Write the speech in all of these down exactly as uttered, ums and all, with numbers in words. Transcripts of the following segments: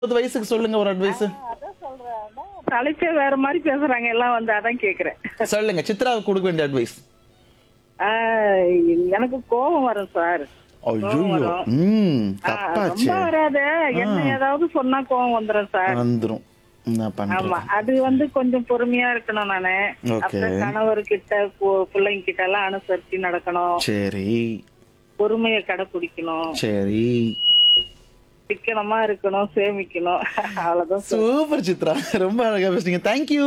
முப்பது வயசுக்கு சொல்லுங்க ஒரு அட்வைஸ். அதான் சொல்றேன். அதான் தலைப்பே வேற மாதிரி பேசுறாங்க எல்லாம் வந்து அதான் கேக்குறேன். சொல்லுங்க சித்ராவுக்கு கொடுக்க வேண்டிய அட்வைஸ். ஆஹ் எனக்கு கோபம் வரும் சார். ஐயோ கோபம் வரும். ம் ஆஹ் தப்பாச்சு. ரொம்ப வராது. என்ன ஏதாவது சொன்னா கோபம் வந்துரும் சார். வந்துரும். என்ன ஆமா பண்றது? அது வந்து கொஞ்சம் பொறுமையா இருக்கணும். நானு ஓகே. அப்புறம் கணவர்கிட்ட பு- பிள்ளைங்க கிட்ட எல்லாம் அனுசரிச்சு நடக்கணும். சரி பொறுமையை கடைபிடிக்கணும். சரி சிக்கனமா இருக்கணும், சேமிக்கணும். அவ்வளவுதான் சார். சூப்பர் சித்ரா, ரொம்ப அழகா பேசுறீங்க. தேங்க்யூ.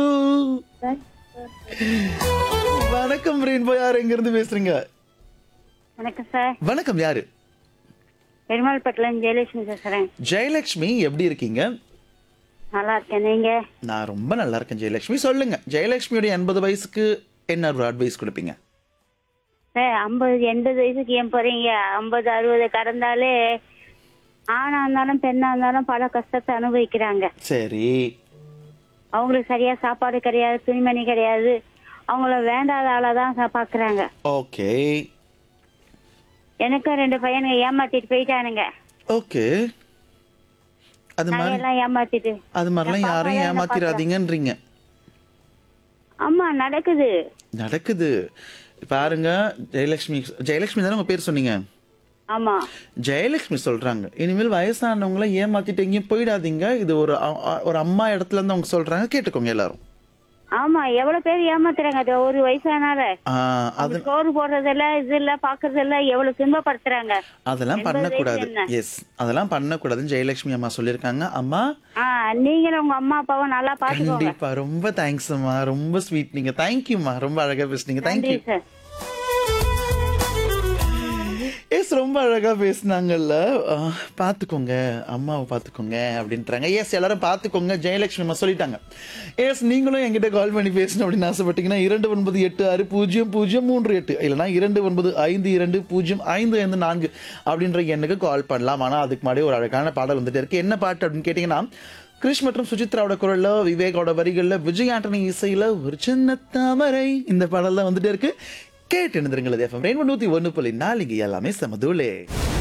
வணக்கம் ரெயின்போ, யார் எங்க இருந்து பேசுறீங்க? வணக்கம் சார். வணக்கம், யாரு? பெருமாள்பட்டில ஜெயலட்சுமி பேசுறேன். ஜெயலட்சுமி, எப்படி இருக்கீங்க? நல்லா இருக்கேன். நீங்க? நான் ரொம்ப நல்லா இருக்கேன் ஜெயலட்சுமி. சொல்லுங்க, ஜெயலட்சுமியோட எண்பது வயசுக்கு என்ன ஒரு அட்வைஸ் கொடுப்பீங்க? சார் ஐம்பது எண்பது வயசுக்கு ஏன் போறீங்க? ஐம்பது அறுபது கடந்தாலே ஆணா இருந்தாலும் பெண்ணா இருந்தாலும் பல கஷ்டத்தை அனுபவிக்கிறாங்க. சரி. அவங்களுக்கு சரியா சாப்பாடு கிடையாது, துணிமணி கிடையாது. அவங்கள வேண்டாத ஆளாதான் பாக்குறாங்க. ஓகே எனக்கும் ரெண்டு பையனுங்க ஏமாத்திட்டு போயிட்டானுங்க. ஓகே. அது மாதிரி நகையெல்லாம் ஏமாத்திட்டு. அது மாதிரிலாம் என் பாப்பா யாரையும் தான் என்னை ஏமாத்திராதீங்கன்றீங்க. ஆமா நடக்குது. நடக்குது. பாருங்க ஜெயலட்சுமி, ஜெயலட்சுமி தானே உங்க பேர் சொன்னீங்க? ஆமா. ஜெயலட்சுமி சொல்றாங்க, இனிமேல் வயசானவங்கள ஏமாத்திட்டு எங்கேயும் போயிடாதீங்க. இது ஒரு அ- அ- ஒரு அம்மா இடத்துல இருந்து அவங்க சொல்றாங்க, கேட்டுக்கோங்க எல்லாரும். ஆமா எவ்வளவு பேர் ஏமாத்துறாங்க. அது ஒரு வயசானால ஆஹ் அது சோறு போடுறதில்ல, இது இல்ல பாக்குறது இல்ல, எவ்வளவு துன்பப்படுத்துறாங்க. அதெல்லாம் எண்பது பண்ணக்கூடாது. வயசு என்ன? எஸ், அதெல்லாம் பண்ணக்கூடாதுன்னு ஜெயலட்சுமி அம்மா சொல்லியிருக்காங்க. அம்மா ஆஹ் நீங்களும் உங்க அம்மா அப்பாவும் நல்லா பாத்துக்கோங்க. கண்டிப்பா, ரொம்ப தேங்க்ஸ் அம்மா, ரொம்ப ஸ்வீட். நீங்க தேங்க்யூம்மா, ரொம்ப அழகா பேசுனீங்க. நன்றி தேங்க்யூ. சார். எஸ், ரொம்ப அழகா பேசுனாங்கல்ல. ஆஹ், பாத்துக்கோங்க அம்மாவை பாத்துக்கோங்க அப்படின்றாங்க. எஸ், எல்லாரும் பாத்துக்கோங்க ஜெயலட்சுமி அம்மா சொல்லிட்டாங்க. எஸ், நீங்களும் என்கிட்ட கால் பண்ணி பேசணும் அப்படின்னு ஆசைப்பட்டீங்கன்னா இரண்டு ஒன்பது எட்டு ஆறு பூஜ்ஜியம் பூஜ்ஜியம் மூன்று எட்டு இல்லைனா இரண்டு ஒன்பது ஐந்து இரண்டு பூஜ்ஜியம் ஐந்து ஐந்து நான்கு அப்படின்ற எண்ணுக்கு கால் பண்ணலாம். ஆனா அதுக்கு முன்னாடி ஒரு அழகான பாடல் வந்துட்டு இருக்கு. என்ன பாட்டு அப்படின்னு கேட்டீங்கன்னா, கிருஷ் மற்றும் சுசித்ராவோட குரல்ல, விவேகோட வரிகள்ல, விஜய் ஆண்டனி இசையில ஒரு சின்ன தாமரை இந்த பாடல் தான் வந்துட்டு இருக்கு. கேட்டு எழுந்திருங்களது எஃப்எம் ரெயின்போ நூத்தி ஒன்று புள்ளி நாலு, இங்க எல்லாமே சமதூளே.